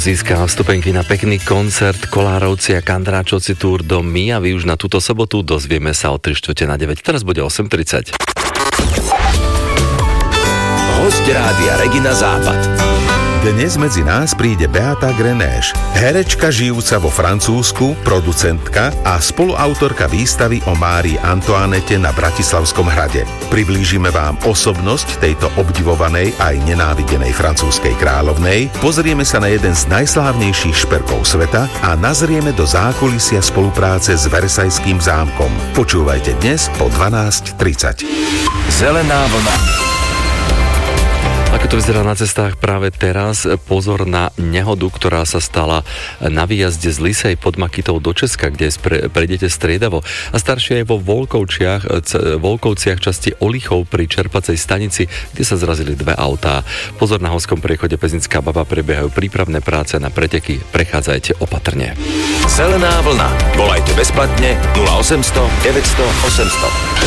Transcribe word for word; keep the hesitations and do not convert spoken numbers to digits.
získa vstupenky na pekný koncert Kolárovci a Kandráčovci Tour do Mijavy už na túto sobotu. Dozvieme sa o tri štvrte na deväť. Teraz bude osem tridsať. Hosť rádia Regina Západ. Dnes medzi nás príde Beata Grenéš, herečka žijúca vo Francúzsku, producentka a spoluautorka výstavy o Márii Antoinette na Bratislavskom hrade. Priblížime vám osobnosť tejto obdivovanej aj nenávidenej francúzskej kráľovnej, pozrieme sa na jeden z najslávnejších šperkov sveta a nazrieme do zákulisia spolupráce s Versajským zámkom. Počúvajte dnes po dvanásť tridsať. Zelená vlna. Ako to vyzerá na cestách práve teraz, pozor na nehodu, ktorá sa stala na výjazde z Lisej pod Makytou do Česka, kde spre, prejdete striedavo. A staršie aj vo Volkovciach, c, Volkovciach časti Olichov pri čerpacej stanici, kde sa zrazili dve autá. Pozor na horskom priechode Peznická Baba, prebiehajú prípravné práce na preteky. Prechádzajte opatrne. Zelená vlna. Volajte bezplatne nula osemsto deväťsto osemsto.